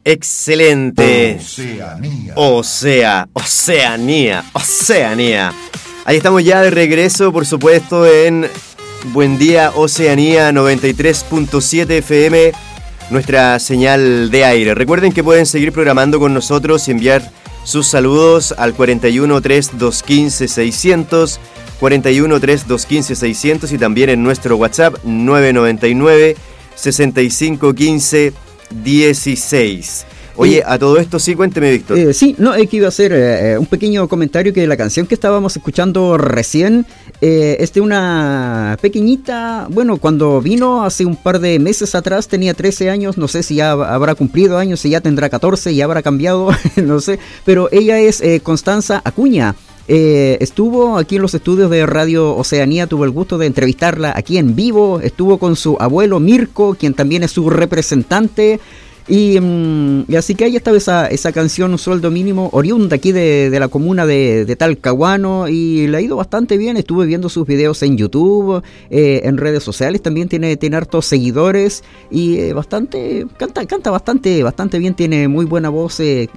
Excelente. Oceanía. Ahí estamos ya de regreso, por supuesto, en Buen Día Oceanía 93.7 FM, nuestra señal de aire. Recuerden que pueden seguir programando con nosotros y enviar sus saludos al 41 3215 600, 41 3215 600 y también en nuestro WhatsApp 999 6515 16. Oye, a todo esto sí, cuénteme, Víctor. Sí, no, es que iba a hacer un pequeño comentario que la canción que estábamos escuchando recién es de una pequeñita, bueno, cuando vino hace un par de meses atrás tenía 13 años, no sé si ya habrá cumplido años, si ya tendrá 14, ya habrá cambiado, no sé, pero ella es Constanza Acuña. Estuvo aquí en los estudios de Radio Oceanía, tuve el gusto de entrevistarla aquí en vivo, estuvo con su abuelo Mirko, quien también es su representante. Y así que ahí estaba esa canción Sueldo Mínimo, oriunda aquí de la comuna de Talcahuano, y le ha ido bastante bien. Estuve viendo sus videos en YouTube, en redes sociales, también tiene hartos seguidores y canta bastante bien, tiene muy buena voz.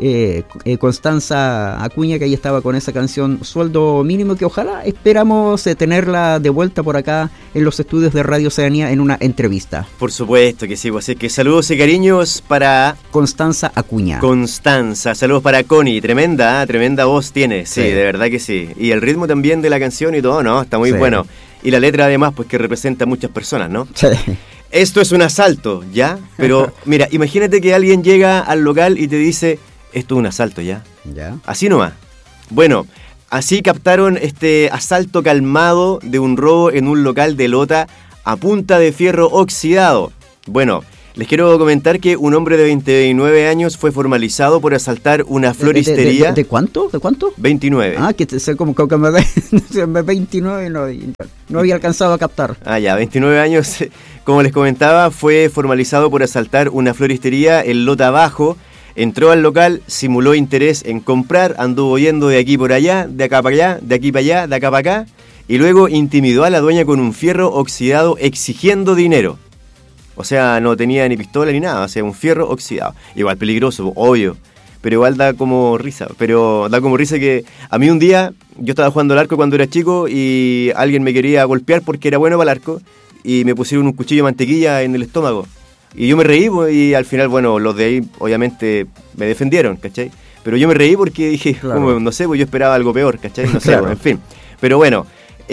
Constanza Acuña, que ahí estaba con esa canción Sueldo Mínimo, que ojalá esperamos tenerla de vuelta por acá en los estudios de Radio Oceanía en una entrevista. Por supuesto que sí, así que saludos y cariños para Constanza Acuña. Constanza, saludos para Connie, tremenda voz tiene, sí, de verdad que sí. Y el ritmo también de la canción y todo, ¿no? Está muy bueno. Y la letra además, pues que representa a muchas personas, ¿no? Sí. Esto es un asalto, ¿ya? Pero mira, imagínate que alguien llega al local y te dice, esto es un asalto, ¿ya? Ya. Así nomás. Bueno, así captaron este asalto calmado de un robo en un local de Lota a punta de fierro oxidado. Bueno, les quiero comentar que un hombre de 29 años fue formalizado por asaltar una floristería. ¿De cuánto? 29. Ah, que como que me 29 no había alcanzado a captar. Ah, ya, 29 años, como les comentaba, fue formalizado por asaltar una floristería en Lota Bajo. Entró al local, simuló interés en comprar, anduvo yendo de aquí por allá, de acá para allá, de aquí para allá, de acá para acá, y luego intimidó a la dueña con un fierro oxidado exigiendo dinero. O sea, no tenía ni pistola ni nada, o sea, un fierro oxidado. Igual peligroso, obvio, pero igual da como risa. Pero da como risa que a mí un día, yo estaba jugando al arco cuando era chico y alguien me quería golpear porque era bueno para el arco y me pusieron un cuchillo de mantequilla en el estómago. Y yo me reí y al final, bueno, los de ahí obviamente me defendieron, ¿cachai? Pero yo me reí porque dije, claro, como, no sé, pues yo esperaba algo peor, ¿cachai? No sé, claro. En fin. Pero bueno,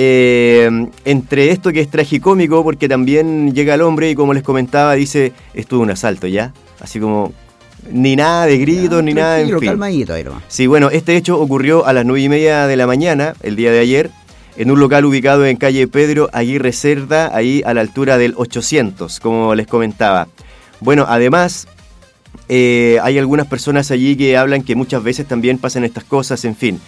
entre esto que es tragicómico, porque también llega el hombre y como les comentaba, dice, esto es un asalto, ¿ya? Así como, ni nada de gritos, ni nada, en fin. Calmadito, ahí nomás. Sí, bueno, este hecho ocurrió a las 9:30 de la mañana, el día de ayer, en un local ubicado en calle Pedro Aguirre Cerda, ahí a la altura del 800, como les comentaba. Bueno, además, hay algunas personas allí que hablan que muchas veces también pasan estas cosas, en fin.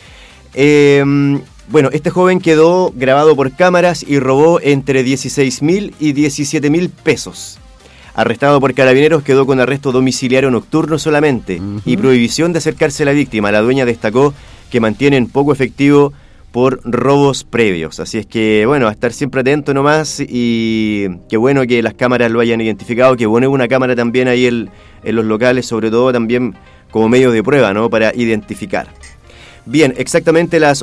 Bueno, este joven quedó grabado por cámaras y robó entre 16.000 y 17.000 pesos. Arrestado por carabineros, quedó con arresto domiciliario nocturno solamente y prohibición de acercarse a la víctima. La dueña destacó que mantienen poco efectivo por robos previos. Así es que, bueno, a estar siempre atento nomás y qué bueno que las cámaras lo hayan identificado, qué bueno una cámara también ahí en los locales, sobre todo también como medio de prueba, ¿no? Para identificar. Bien, exactamente las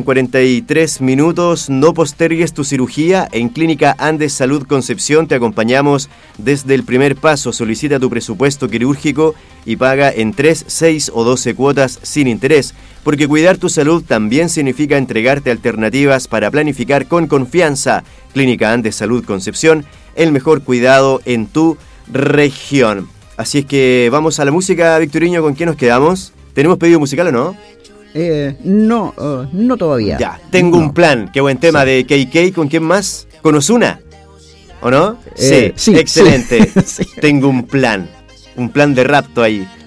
8:43. No postergues tu cirugía. En Clínica Andes Salud Concepción te acompañamos desde el primer paso. Solicita tu presupuesto quirúrgico y paga en 3, 6 o 12 cuotas sin interés, porque cuidar tu salud también significa entregarte alternativas para planificar con confianza. Clínica Andes Salud Concepción, el mejor cuidado en tu región. Así es que vamos a la música, Victoriño. ¿Con qué nos quedamos? ¿Tenemos pedido musical o no? No todavía. Ya, tengo un plan. Qué buen tema, sí. De KK. ¿Con quién más? ¿Con Ozuna? ¿O no? Sí, excelente. Sí. Tengo un plan de rapto ahí.